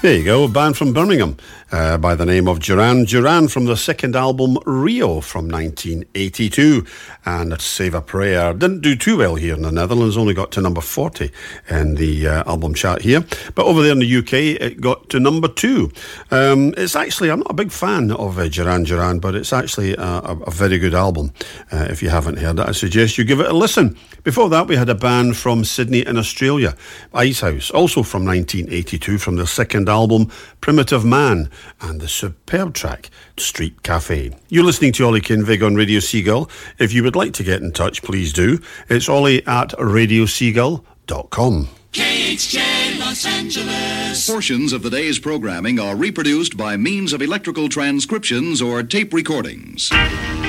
There you go, a band from Birmingham by the name of Duran Duran from their second album Rio from 1982. And Save a Prayer didn't do too well here in the Netherlands, only got to number 40 in the album chart here. But over there in the UK, it got to number 2. It's actually, I'm not a big fan of Duran Duran, but it's actually a very good album. If you haven't heard it, I suggest you give it a listen. Before that, we had a band from Sydney in Australia, Icehouse, also from 1982, from their second album, Primitive Man, and the superb track, Street Cafe. You're listening to Ollie Kinvig on Radio Seagull. If you would like to get in touch, please do. It's ollie@radioseagull.com. KHJ Los Angeles. Portions of the day's programming are reproduced by means of electrical transcriptions or tape recordings.